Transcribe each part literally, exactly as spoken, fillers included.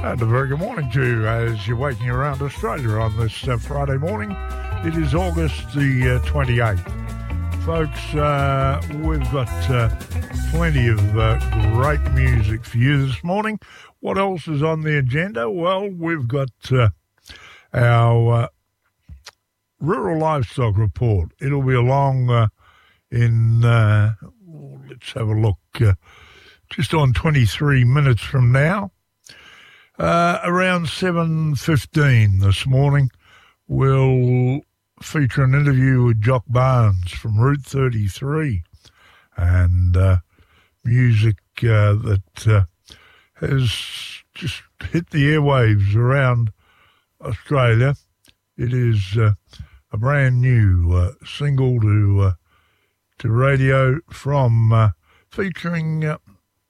And a very good morning to you as you're waking around Australia on this uh, Friday morning. It is August the uh, twenty-eighth. Folks, uh, we've got uh, plenty of uh, great music for you this morning. What else is on the agenda? Well, we've got uh, our uh, Rural Livestock Report. It'll be along uh, in, uh, let's have a look, uh, just on twenty-three minutes from now. Uh, around seven fifteen this morning, we'll feature an interview with Jock Barnes from Route thirty-three, and uh, music uh, that uh, has just hit the airwaves around Australia. It is uh, a brand new uh, single to uh, to radio from uh, featuring uh,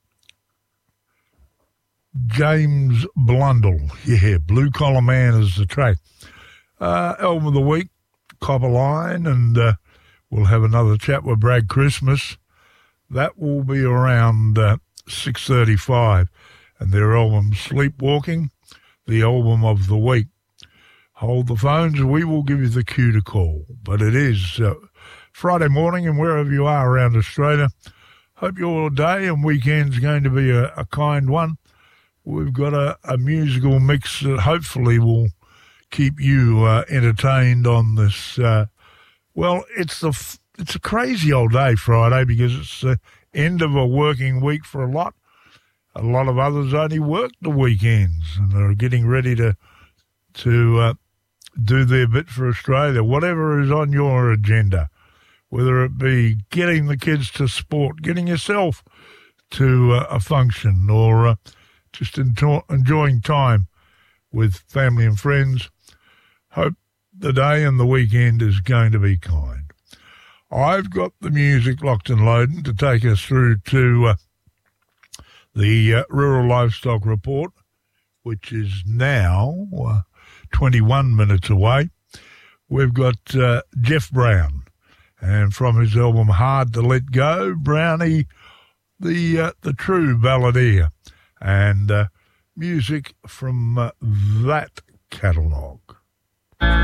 James Blundell. Yeah, Blue Collar Man is the track. Uh, album of the week, Copper Line, and uh, we'll have another chat with Brad Christmas. That will be around uh, six thirty-five. And their album, Sleepwalking, the album of the week. Hold the phones, we will give you the cue to call. But it is uh, Friday morning, and wherever you are around Australia, hope your day and weekend's going to be a, a kind one. We've got a, a musical mix that hopefully will keep you uh, entertained on this. Uh, well, it's the f- it's a crazy old day, Friday, because it's the end of a working week for a lot. A lot of others only work the weekends and are getting ready to to uh, do their bit for Australia. Whatever is on your agenda, whether it be getting the kids to sport, getting yourself to uh, a function, or uh, just enjoy, enjoying time with family and friends. Hope the day and the weekend is going to be kind. I've got the music locked and loading to take us through to uh, the uh, Rural Livestock Report, which is now uh, twenty-one minutes away. We've got uh, Jeff Brown, and from his album Hard to Let Go, Brownie, the, uh, the true balladeer. And uh, music from uh, that catalogue.